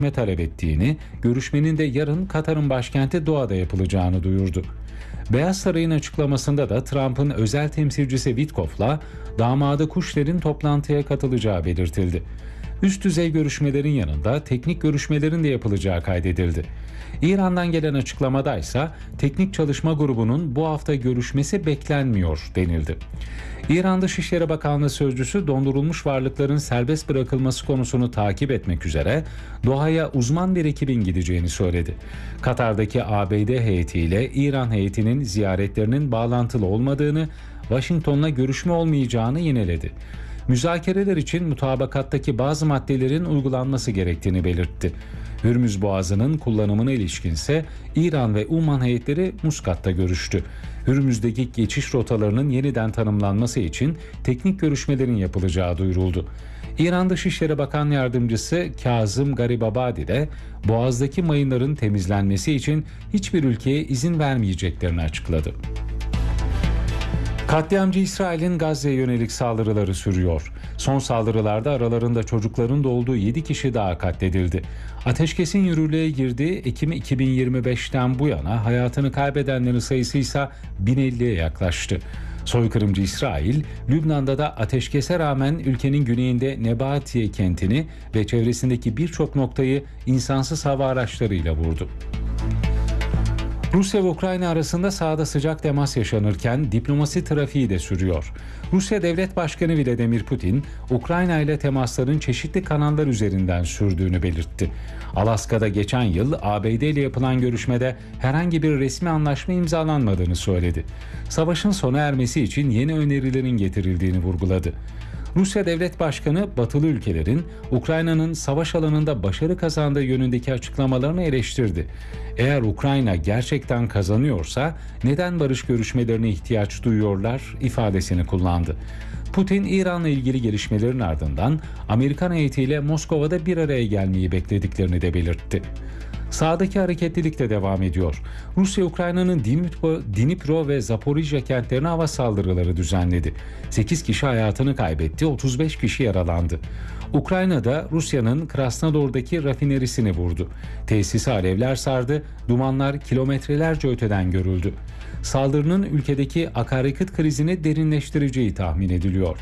talep ettiğini, görüşmenin de yarın Katar'ın başkenti Doha'da yapılacağını duyurdu. Beyaz Saray'ın açıklamasında da Trump'ın özel temsilcisi Witkoff'la damadı Kushner'in toplantıya katılacağı belirtildi. Üst düzey görüşmelerin yanında teknik görüşmelerin de yapılacağı kaydedildi. İran'dan gelen açıklamada ise teknik çalışma grubunun bu hafta görüşmesi beklenmiyor denildi. İran Dışişleri Bakanlığı sözcüsü dondurulmuş varlıkların serbest bırakılması konusunu takip etmek üzere Doha'ya uzman bir ekibin gideceğini söyledi. Katar'daki ABD heyetiyle İran heyetinin ziyaretlerinin bağlantılı olmadığını, Washington'la görüşme olmayacağını yineledi. Müzakereler için mutabakattaki bazı maddelerin uygulanması gerektiğini belirtti. Hürmüz Boğazı'nın kullanımına ilişkinse İran ve Umman heyetleri Muskat'ta görüştü. Hürmüz'deki geçiş rotalarının yeniden tanımlanması için teknik görüşmelerin yapılacağı duyuruldu. İran Dışişleri Bakan Yardımcısı Kazım Garibabadi de Boğaz'daki mayınların temizlenmesi için hiçbir ülkeye izin vermeyeceklerini açıkladı. Katliamcı İsrail'in Gazze'ye yönelik saldırıları sürüyor. Son saldırılarda aralarında çocukların da olduğu 7 kişi daha katledildi. Ateşkesin yürürlüğe girdiği Ekim 2025'ten bu yana hayatını kaybedenlerin sayısı ise 1050'ye yaklaştı. Soykırımcı İsrail, Lübnan'da da ateşkese rağmen ülkenin güneyinde Nebatiye kentini ve çevresindeki birçok noktayı insansız hava araçlarıyla vurdu. Rusya ve Ukrayna arasında sahada sıcak temas yaşanırken diplomasi trafiği de sürüyor. Rusya Devlet Başkanı Vladimir Putin, Ukrayna ile temasların çeşitli kanallar üzerinden sürdüğünü belirtti. Alaska'da geçen yıl ABD ile yapılan görüşmede herhangi bir resmi anlaşma imzalanmadığını söyledi. Savaşın sona ermesi için yeni önerilerin getirildiğini vurguladı. Rusya Devlet Başkanı, batılı ülkelerin Ukrayna'nın savaş alanında başarı kazandığı yönündeki açıklamalarını eleştirdi. Eğer Ukrayna gerçekten kazanıyorsa neden barış görüşmelerine ihtiyaç duyuyorlar ifadesini kullandı. Putin, İran'la ilgili gelişmelerin ardından Amerikan heyetiyle Moskova'da bir araya gelmeyi beklediklerini de belirtti. Sahadaki hareketlilik de devam ediyor. Rusya, Ukrayna'nın Dnipro ve Zaporijya kentlerine hava saldırıları düzenledi. 8 kişi hayatını kaybetti, 35 kişi yaralandı. Ukrayna'da Rusya'nın Krasnodar'daki rafinerisini vurdu. Tesisi alevler sardı, dumanlar kilometrelerce öteden görüldü. Saldırının ülkedeki akaryakıt krizini derinleştireceği tahmin ediliyor.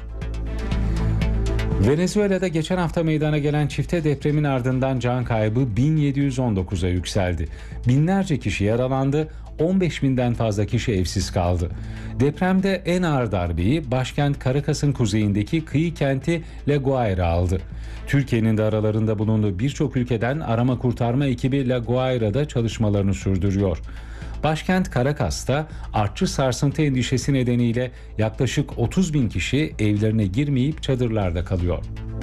Venezuela'da geçen hafta meydana gelen çifte depremin ardından can kaybı 1719'a yükseldi. Binlerce kişi yaralandı, 15 binden fazla kişi evsiz kaldı. Depremde en ağır darbeyi başkent Caracas'ın kuzeyindeki kıyı kenti La Guaira aldı. Türkiye'nin de aralarında bulunduğu birçok ülkeden arama kurtarma ekibi La Guaira'da çalışmalarını sürdürüyor. Başkent Caracas'ta artçı sarsıntı endişesi nedeniyle yaklaşık 30 bin kişi evlerine girmeyip çadırlarda kalıyor.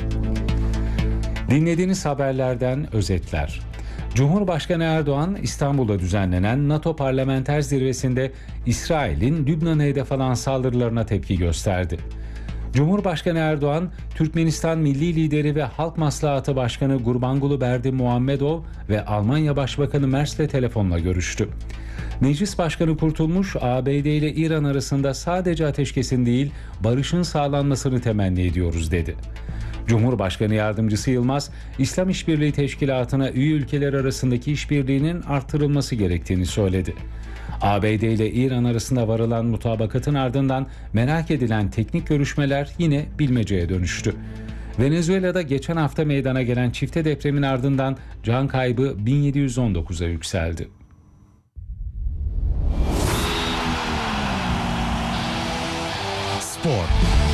Dinlediğiniz haberlerden özetler. Cumhurbaşkanı Erdoğan, İstanbul'da düzenlenen NATO Parlamenter Zirvesi'nde İsrail'in Lübnan'a hedef alan saldırılarına tepki gösterdi. Cumhurbaşkanı Erdoğan, Türkmenistan Milli Lideri ve Halk Maslahatı Başkanı Gurbanguly Berdimuhamedov ve Almanya Başbakanı Merz'le telefonla görüştü. Meclis Başkanı Kurtulmuş, ABD ile İran arasında sadece ateşkesin değil, barışın sağlanmasını temenni ediyoruz dedi. Cumhurbaşkanı Yardımcısı Yılmaz, İslam İşbirliği Teşkilatı'na üye ülkeler arasındaki işbirliğinin artırılması gerektiğini söyledi. ABD ile İran arasında varılan mutabakatın ardından merak edilen teknik görüşmeler yine bilmeceye dönüştü. Venezuela'da geçen hafta meydana gelen çifte depremin ardından can kaybı 1719'a yükseldi. Spor.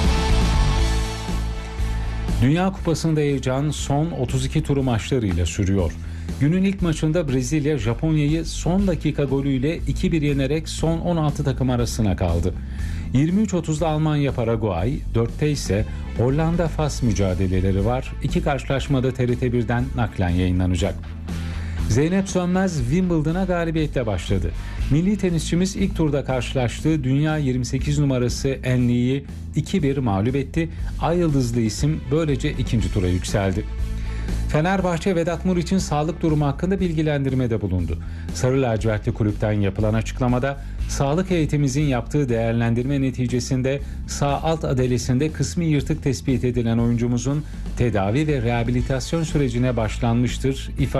Dünya Kupası'nda heyecan son 32 turu maçlarıyla sürüyor. Günün ilk maçında Brezilya, Japonya'yı son dakika golüyle 2-1 yenerek son 16 takım arasına kaldı. 23.30'da Almanya, Paraguay, 4'te ise Hollanda-Fas mücadeleleri var. İki karşılaşmada TRT1'den naklen yayınlanacak. Zeynep Sönmez Wimbledon'a galibiyetle başladı. Milli tenisçimiz ilk turda karşılaştığı dünya 28 numarası En Li'yi 2-1 mağlup etti. Ay yıldızlı isim böylece ikinci tura yükseldi. Fenerbahçe, Vedat Muriç'in sağlık durumu hakkında bilgilendirmede bulundu. Sarı lacivertli kulüpten yapılan açıklamada, sağlık heyetimizin yaptığı değerlendirme neticesinde sağ alt adalesinde kısmi yırtık tespit edilen oyuncumuzun tedavi ve rehabilitasyon sürecine başlanmıştır ifade